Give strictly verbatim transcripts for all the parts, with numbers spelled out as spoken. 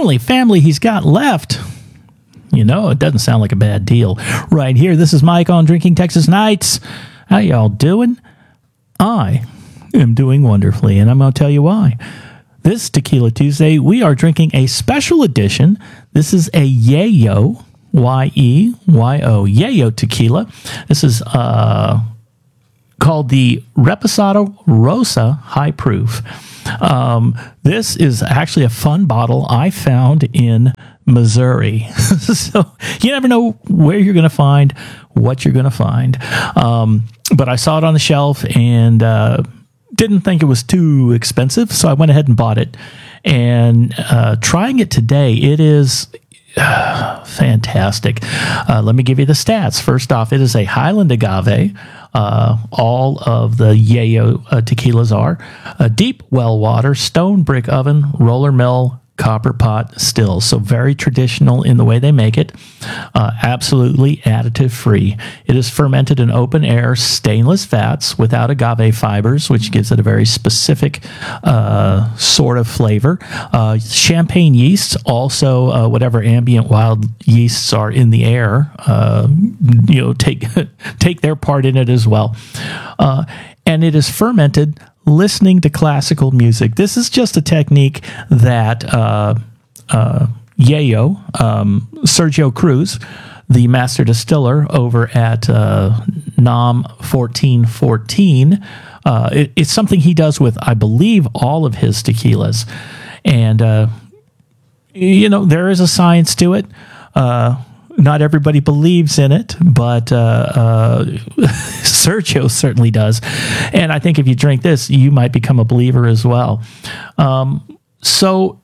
only family he's got left. You know, it doesn't sound like a bad deal. Right here, this is Mike on Drinking Texas Nights. How y'all doing? I am doing wonderfully, and I'm going to tell you why. This Tequila Tuesday, we are drinking a special edition. This is a Yayo, Y E Y O, Yayo Tequila. This is uh, called the Reposado Rosa High Proof. Um, this is actually a fun bottle I found in Missouri. So you never know where you're going to find what you're going to find. Um, but I saw it on the shelf and uh, didn't think it was too expensive, so I went ahead and bought it. And uh, trying it today, it is uh, fantastic. Uh, let me give you the stats. First off, it is a Highland agave. Uh, all of the Yayo uh, tequilas are a deep well water, stone brick oven, roller mill, copper pot stills. So very traditional in the way they make it. Uh, absolutely additive free. It is fermented in open air stainless vats without agave fibers, which gives it a very specific uh, sort of flavor. Uh, champagne yeasts, also uh, whatever ambient wild yeasts are in the air, uh, you know, take take their part in it as well. Uh, and it is fermented listening to classical music. This is just a technique that uh, uh, Yayo, um, Sergio Cruz, the master distiller over at uh, N A M fourteen fourteen, uh, it, it's something he does with, I believe, all of his tequilas. And, uh, you know, there is a science to it. Uh, Not everybody believes in it, but uh, uh, Sergio certainly does. And I think if you drink this, you might become a believer as well. Um, so,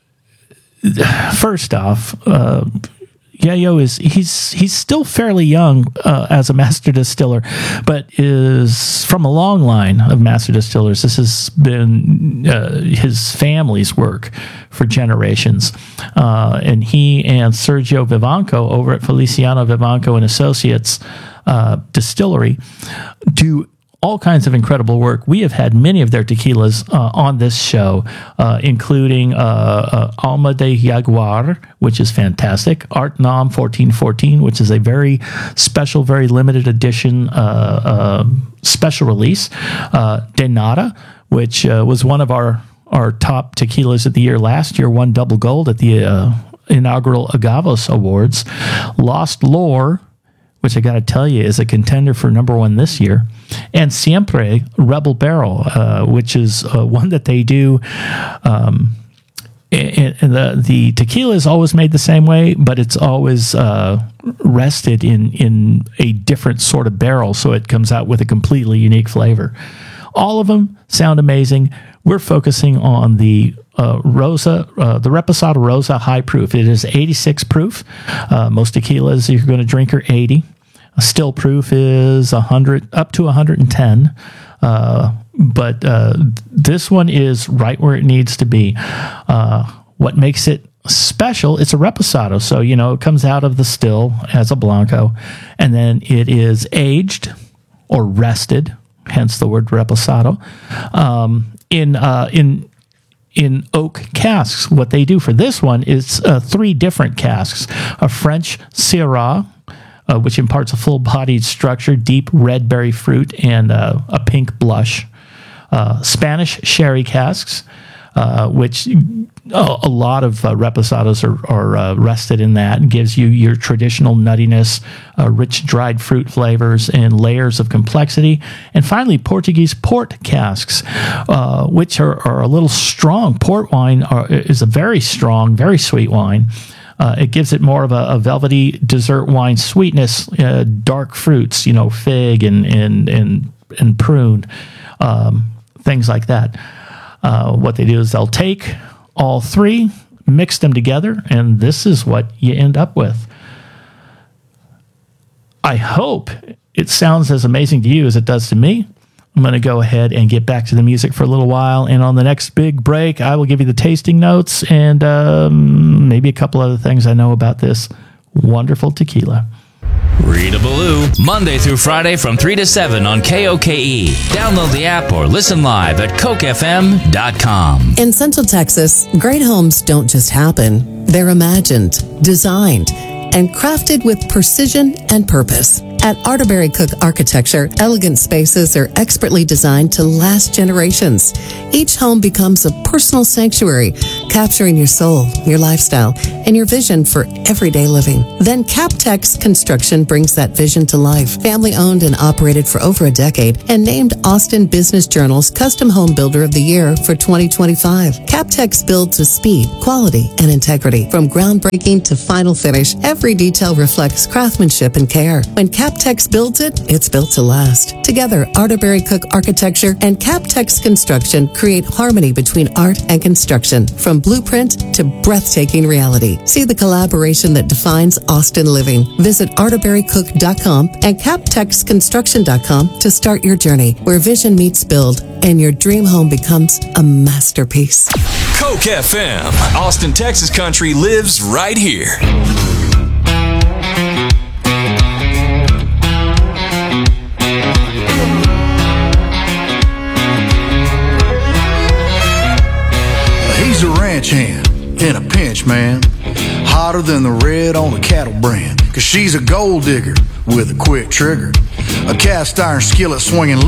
first off, uh, Yayo is he's he's still fairly young uh, as a master distiller, but is from a long line of master distillers. This has been uh, his family's work for generations, uh, and he and Sergio Vivanco over at Feliciano Vivanco and Associates uh, Distillery do all kinds of incredible work. We have had many of their tequilas uh, on this show, uh, including uh, uh, Alma de Jaguar, which is fantastic, Art N A M fourteen fourteen, which is a very special, very limited edition uh, uh, special release, uh, De Nada, which uh, was one of our, our top tequilas of the year last year, won double gold at the uh, inaugural Agavos Awards, Lost Lore, which I got to tell you is a contender for number one this year, and Siempre Rebel Barrel, uh, which is uh, one that they do. Um, and the the tequila is always made the same way, but it's always uh, rested in in a different sort of barrel, so it comes out with a completely unique flavor. All of them sound amazing. We're focusing on the uh, Rosa, uh, the Reposado Rosa High Proof. It is eighty-six proof. Uh, most tequilas you're going to drink are eighty. A still proof is one hundred, up to one hundred ten. Uh, but uh, this one is right where it needs to be. Uh, what makes it special, it's a Reposado. So, you know, it comes out of the still as a Blanco, and then it is aged or rested, hence the word Reposado, um, in uh, in in oak casks. What they do for this one is uh, three different casks: a French Syrah, uh, which imparts a full-bodied structure, deep red berry fruit, and uh, a pink blush; uh, Spanish sherry casks, uh, which oh, a lot of uh, reposados are, are uh, rested in that, and gives you your traditional nuttiness, uh, rich dried fruit flavors, and layers of complexity. And finally, Portuguese port casks, uh, which are, are a little strong. Port wine are, is a very strong, very sweet wine. Uh, it gives it more of a, a velvety dessert wine sweetness, uh, dark fruits, you know, fig and and and, and prune, um, things like that. Uh, what they do is they'll take all three, mix them together, and this is what you end up with. I hope it sounds as amazing to you as it does to me. I'm going to go ahead and get back to the music for a little while, and on the next big break, I will give you the tasting notes and um, maybe a couple other things I know about this wonderful tequila. Rita Ballou, Monday through Friday from three to seven on K O K E. Download the app or listen live at coke f m dot com. In Central Texas, great homes don't just happen. They're imagined, designed, and crafted with precision and purpose. At Arterberry Cook Architecture, elegant spaces are expertly designed to last generations. Each home becomes a personal sanctuary, capturing your soul, your lifestyle, and your vision for everyday living. Then CapTex Construction brings that vision to life. Family owned and operated for over a decade and named Austin Business Journal's Custom Home Builder of the Year for twenty twenty-five. CapTex builds with speed, quality, and integrity. From groundbreaking to final finish, every detail reflects craftsmanship and care. When CapTex builds it, it's built to last. Together, Arterberry Cook Architecture and CapTex Construction create harmony between art and construction, from blueprint to breathtaking reality. See the collaboration that defines Austin living. Visit arterberry cook dot com and captex construction dot com to start your journey, where vision meets build and your dream home becomes a masterpiece. Coke F M, Austin, Texas country lives right here. He's a ranch hand in a pinch, man. Hotter than the red on a cattle brand. Cause she's a gold digger with a quick trigger. A cast iron skillet swinging